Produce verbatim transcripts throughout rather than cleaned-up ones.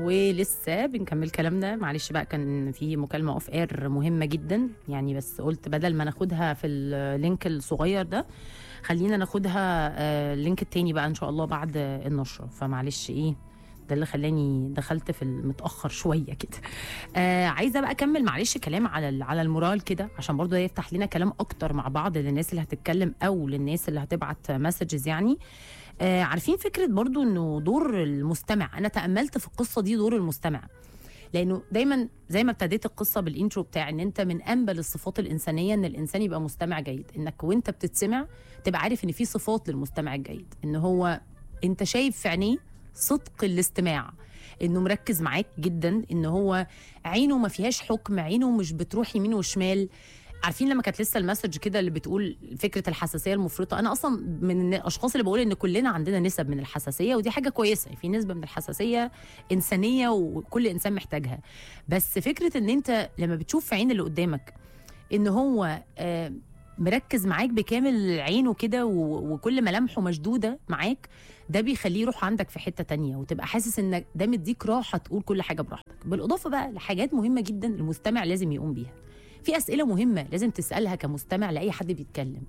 ولسه بنكمل كلامنا. معلش بقى كان في مكالمه اوف اير مهمه جدا يعني، بس قلت بدل ما ناخدها في اللينك الصغير ده خلينا ناخدها اللينك التاني بقى ان شاء الله بعد النشره. فمعلش ايه ده اللي خلاني دخلت في المتاخر شويه كده. آه عايزه بقى اكمل معلش كلام على على المورال كده، عشان برضو يفتح لنا كلام اكتر مع بعض للناس اللي هتتكلم او للناس اللي هتبعت مسجز يعني. آه عارفين فكره برضو انه دور المستمع، انا تاملت في القصه دي دور المستمع، لانه دايما زي ما ابتديت القصه بالانترو بتاع ان انت من انبل الصفات الانسانيه ان الانسان يبقى مستمع جيد، انك وانت بتتسمع تبقى عارف ان في صفات للمستمع الجيد، ان هو انت شايف في عينيه صدق الاستماع، انه مركز معاك جدا، ان هو عينه ما فيهاش حكم، عينه مش بتروح يمين وشمال. عارفين لما كانت لسه المسج كده اللي بتقول فكره الحساسيه المفرطه، انا اصلا من الاشخاص اللي بقول ان كلنا عندنا نسب من الحساسيه، ودي حاجه كويسه، في نسبه من الحساسيه انسانيه وكل انسان محتاجها. بس فكره ان انت لما بتشوف في عين اللي قدامك ان هو آه مركز معاك بكامل عينه كده وكل ملامحه مشدوده معاك، ده بيخليه يروح عندك في حته تانية، وتبقى حاسس انك ده مديك راحه تقول كل حاجه براحتك. بالاضافه بقى لحاجات مهمه جدا المستمع لازم يقوم بيها. في اسئله مهمه لازم تسالها كمستمع لاي حد بيتكلم.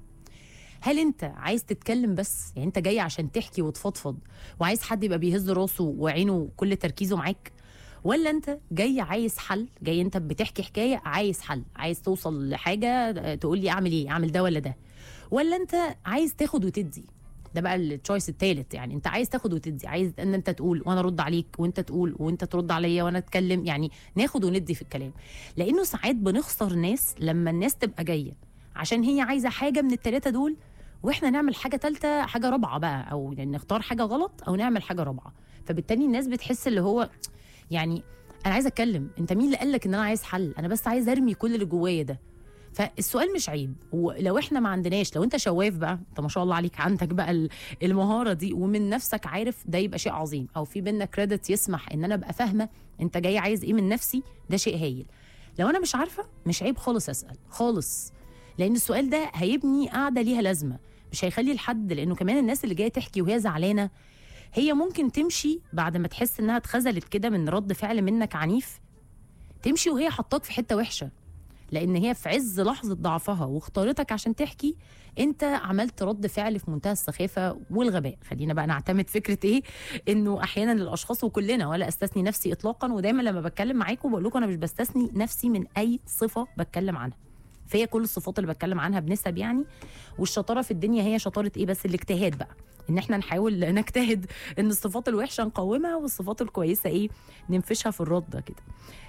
هل انت عايز تتكلم بس؟ يعني انت جاي عشان تحكي وتفضفض وعايز حد يبقى بيهز راسه وعينه كل تركيزه معاك، ولا انت جاي عايز حل؟ جاي انت بتحكي حكايه عايز حل، عايز توصل لحاجه تقول لي اعمل ايه، اعمل ده ولا ده، ولا انت عايز تاخد وتدي؟ ده بقى التشويس الثالث، يعني انت عايز تاخد وتدي، عايز ان انت تقول وانا ارد عليك وانت تقول وانت ترد عليا وانا اتكلم، يعني ناخد وندي في الكلام. لانه ساعات بنخسر ناس لما الناس تبقى جايه عشان هي عايزه حاجه من الثلاثه دول، واحنا نعمل حاجه ثالثه، حاجه رابعه بقى، او يعني نختار حاجه غلط او نعمل حاجه رابعه. فبالتالي الناس بتحس اللي هو يعني انا عايزه اتكلم، انت مين اللي قال لك ان انا عايز حل؟ انا بس عايز ارمي كل اللي جوايا ده. فالسؤال مش عيب، ولو احنا ما عندناش، لو انت شواف بقى، انت ما شاء الله عليك عندك بقى المهاره دي ومن نفسك عارف، ده يبقى شيء عظيم، او في بينك كريدت يسمح ان انا ابقى فاهمه انت جاي عايز ايه من نفسي، ده شيء هايل. لو انا مش عارفه مش عيب خالص اسال خالص، لان السؤال ده هيبني قاعده ليها لازمه، مش هيخلي الحد، لانه كمان الناس اللي جايه تحكي وهي زعلانه هي ممكن تمشي بعد ما تحس انها اتخذلت كده من رد فعل منك عنيف، تمشي وهي حطاك في حته وحشه، لان هي في عز لحظه ضعفها واختارتك عشان تحكي، انت عملت رد فعل في منتهى السخافه والغباء. خلينا بقى نعتمد فكره ايه، انه احيانا الاشخاص، وكلنا ولا استثني نفسي اطلاقا، ودايما لما بتكلم معاكم بقول لكم انا مش بستثني نفسي من اي صفه بتكلم عنها، فهي كل الصفات اللي بتكلم عنها بنسب يعني. والشطاره في الدنيا هي شطاره ايه؟ بس الاجتهاد بقى، ان احنا نحاول نجتهد ان الصفات الوحشه نقومها والصفات الكويسه ايه ننفشها في الرد كده.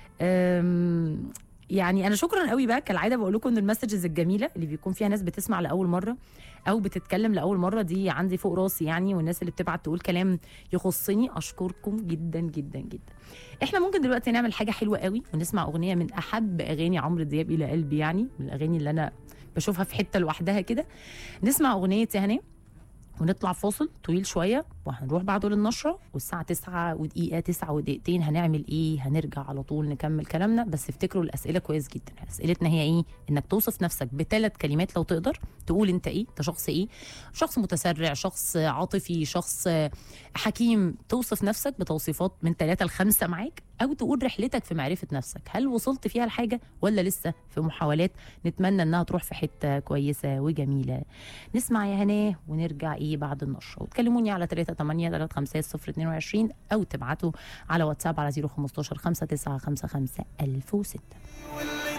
يعني انا شكرا قوي بقى كالعاده بقول لكم ان المسجز الجميله اللي بيكون فيها ناس بتسمع لاول مره او بتتكلم لاول مره دي عندي فوق راسي يعني، والناس اللي بتبعت تقول كلام يخصني اشكركم جدا جدا جدا. احنا ممكن دلوقتي نعمل حاجه حلوه قوي ونسمع اغنيه من احب اغاني عمرو دياب الى قلبي، يعني من الاغاني اللي انا بشوفها في حته لوحدها كده. نسمع اغنيه يا هنيه ونطلع فاصل طويل شويه وهنروح بعده للنشره، والساعه تسعة ودقيقه تسعة ودقيقتين هنعمل ايه؟ هنرجع على طول نكمل كلامنا. بس افتكروا الاسئله كويس جدا، اسئلتنا هي ايه؟ انك توصف نفسك بثلاث كلمات لو تقدر، تقول انت ايه، انت شخص ايه، شخص متسرع، شخص عاطفي، شخص حكيم. توصف نفسك بتوصيفات من ثلاثه لخمسه معاك، او تقول رحلتك في معرفه نفسك، هل وصلت فيها لحاجه ولا لسه في محاولات؟ نتمنى انها تروح في حته كويسه وجميله. نسمع يا هناه ونرجع ايه بعد النشره، وتكلموني على ثلاثة ثمانية ثلاثة خمسة صفر اثنين وعشرين او تبعتوا على واتساب على صفر خمستاشر خمسة تسعة خمسة خمسة ألف وستة.